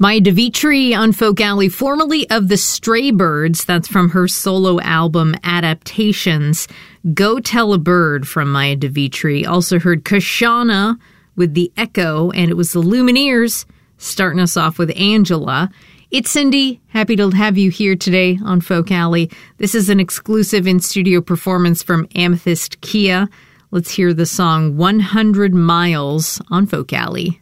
Maya DeVitri on Folk Alley, formerly of the Stray Birds. That's from her solo album Adaptations. Go Tell a Bird from Maya DeVitri. Also heard Kashana with The Echo, and it was the Lumineers starting us off with Angela. It's Cindy. Happy to have you here today on Folk Alley. This is an exclusive in-studio performance from Amethyst Kia. Let's hear the song 100 Miles on Folk Alley.